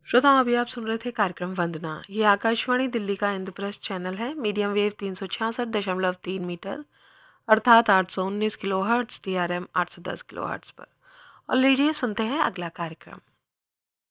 श्रोताओं, अभी आप सुन रहे थे कार्यक्रम वंदना। ये आकाशवाणी दिल्ली का इंद्रप्रस्थ चैनल है। मीडियम वेव 366.3 मीटर अर्थात 819 किलोहर्ट्ज़, DRM 810 किलोहर्ट्ज़ पर। और लीजिए सुनते हैं अगला कार्यक्रम।